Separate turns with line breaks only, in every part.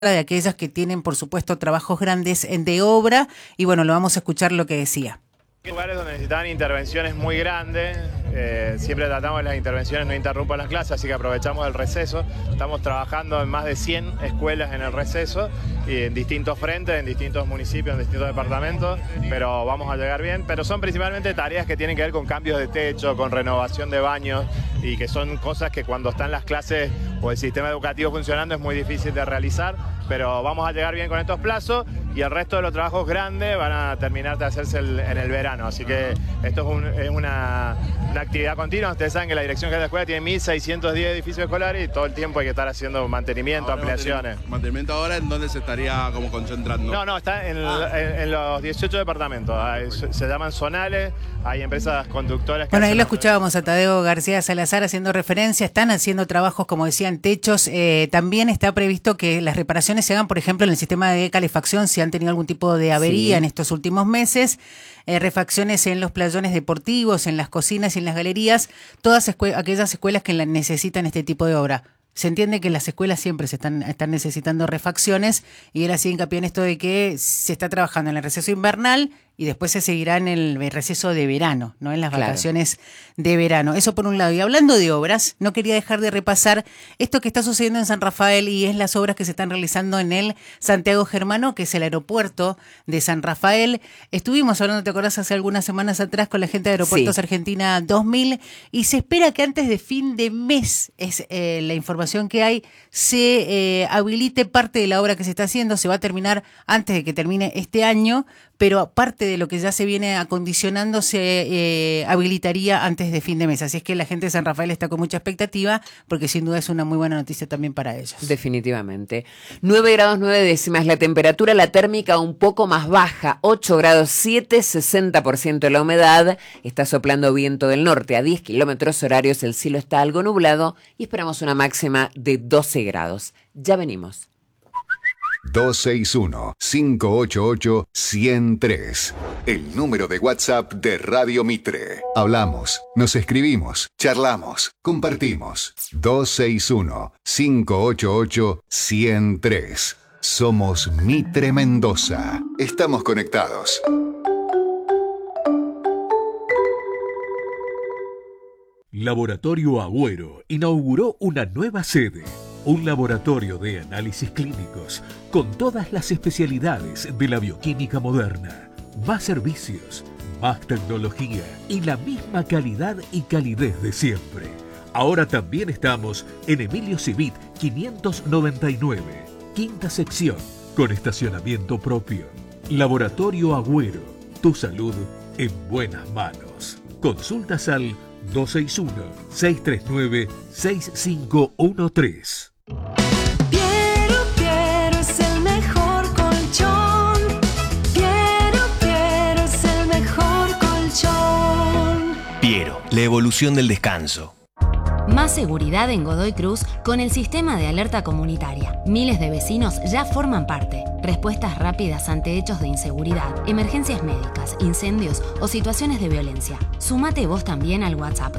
de aquellas que tienen, por supuesto, trabajos grandes de obra. Y bueno, lo vamos a escuchar lo que decía.
Lugares donde necesitaban intervenciones muy grandes, siempre tratamos que las intervenciones no interrumpan las clases, así que aprovechamos el receso. Estamos trabajando en más de 100 escuelas en el receso, y en distintos frentes, en distintos municipios, en distintos departamentos, pero vamos a llegar bien. Pero son principalmente tareas que tienen que ver con cambios de techo, con renovación de baños, y que son cosas que cuando están las clases o el sistema educativo funcionando es muy difícil de realizar, pero vamos a llegar bien con estos plazos, y el resto de los trabajos grandes van a terminar de hacerse en el verano. Así que esto es una actividad continua. Ustedes saben que la Dirección General de la Escuela tiene 1.610 edificios escolares y todo el tiempo hay que estar haciendo mantenimiento, ampliaciones.
¿Mantenimiento ahora en dónde se estaría como concentrando?
No, está en los 18 departamentos. Se llaman zonales, hay empresas conductoras que...
Bueno, ahí lo escuchábamos a Tadeo García Salazar haciendo referencia. Están haciendo trabajos, como decían, techos. También está previsto que las reparaciones se hagan, por ejemplo, en el sistema de calefacción, si han tenido algún tipo de avería en estos últimos meses. Refacciones en los playones deportivos, en las cocinas y en las galerías, todas aquellas escuelas que necesitan este tipo de obra. Se entiende que las escuelas siempre están necesitando refacciones, y él hacía hincapié en esto de que se está trabajando en el receso invernal y después se seguirá en el receso de verano, ¿no? En las vacaciones de verano. Eso por un lado. Y hablando de obras, no quería dejar de repasar esto que está sucediendo en San Rafael, y es las obras que se están realizando en el Santiago Germano, que es el aeropuerto de San Rafael. Estuvimos hablando, ¿te acordás?, hace algunas semanas atrás con la gente de Aeropuertos Argentina 2000, y se espera que antes de fin de mes, es la información que hay, se habilite parte de la obra que se está haciendo. Se va a terminar antes de que termine este año, pero parte de lo que ya se viene acondicionando se habilitaría antes de fin de mes. Así es que la gente de San Rafael está con mucha expectativa, porque sin duda es una muy buena noticia también para ellos.
Definitivamente. 9 grados 9 décimas la temperatura, la térmica un poco más baja, 8 grados 7, 60% la humedad, está soplando viento del norte a 10 kilómetros horarios, el cielo está algo nublado y esperamos una máxima de 12 grados. Ya venimos.
261-588-103. El número de WhatsApp de Radio Mitre. Hablamos, nos escribimos, charlamos, compartimos. 261-588-103. Somos Mitre Mendoza. Estamos conectados.
Laboratorio Agüero inauguró una nueva sede. Un laboratorio de análisis clínicos con todas las especialidades de la bioquímica moderna. Más servicios, más tecnología y la misma calidad y calidez de siempre. Ahora también estamos en Emilio Civit 599, quinta sección, con estacionamiento propio. Laboratorio Agüero, tu salud en buenas manos. Consultas al 261-639-6513.
Piero es el mejor colchón. Piero es el mejor colchón.
Piero, la evolución del descanso.
Más seguridad en Godoy Cruz con el sistema de alerta comunitaria. Miles de vecinos ya forman parte. Respuestas rápidas ante hechos de inseguridad, emergencias médicas, incendios o situaciones de violencia. Sumate vos también al WhatsApp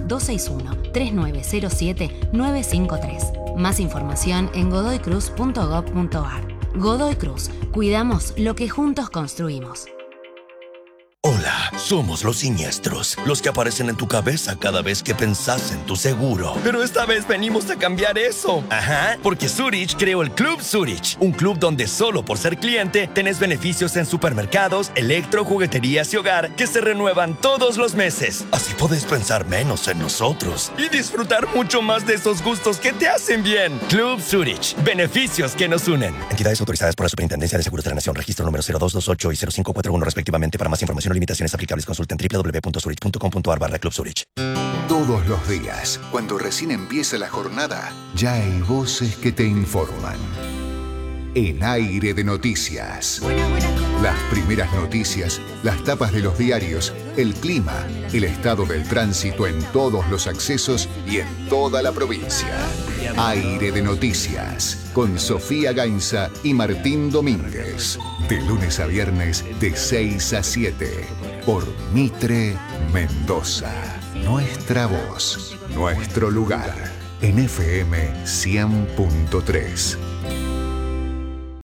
261-3907-953. Más información en godoycruz.gov.ar. Godoy Cruz, cuidamos lo que juntos construimos.
Hola, somos los siniestros, los que aparecen en tu cabeza cada vez que pensás en tu seguro. Pero esta vez venimos a cambiar eso. Ajá, porque Zurich creó el Club Zurich, un club donde solo por ser cliente tenés beneficios en supermercados, electro, jugueterías y hogar que se renuevan todos los meses. Así podés pensar menos en nosotros y disfrutar mucho más de esos gustos que te hacen bien. Club Zurich, beneficios que nos unen. Entidades autorizadas por la Superintendencia de Seguros de la Nación, registro número 0228 y 0541 respectivamente. Para más información o limitaciones aplicables, consulten www.zurich.com.ar/Club Zurich.
Todos los días, cuando recién empieza la jornada, ya hay voces que te informan. En Aire de Noticias. Las primeras noticias, las tapas de los diarios, el clima, el estado del tránsito en todos los accesos y en toda la provincia. Aire de Noticias, con Sofía Gainza y Martín Domínguez. De lunes a viernes, de 6 a 7. Por Mitre Mendoza. Nuestra voz, nuestro lugar. En FM 100.3.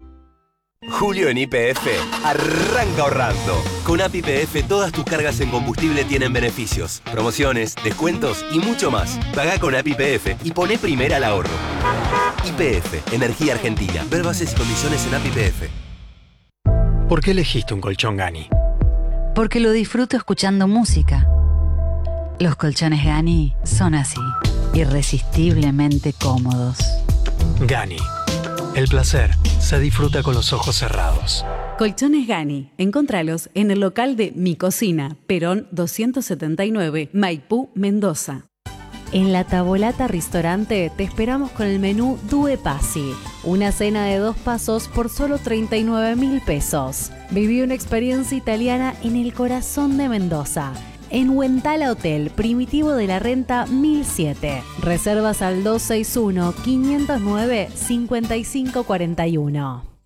Julio en YPF arranca ahorrando. Con App YPF todas tus cargas en combustible tienen beneficios, promociones, descuentos y mucho más. Pagá con App YPF y poné primera al ahorro. YPF, Energía Argentina. Ver bases y condiciones en App YPF.
¿Por qué elegiste un colchón Gani?
Porque lo disfruto escuchando música. Los colchones Gani son así, irresistiblemente cómodos.
Gani. El placer se disfruta con los ojos cerrados.
Colchones Gani. Encontralos en el local de Mi Cocina, Perón 279, Maipú, Mendoza. En La Tavolata Ristorante te esperamos con el menú Due Passi. Una cena de 2 pasos por solo 39.000 pesos. Viví una experiencia italiana en el corazón de Mendoza. En Huentala Hotel, Primitivo de la Renta 1007. Reservas al 261-509-5541.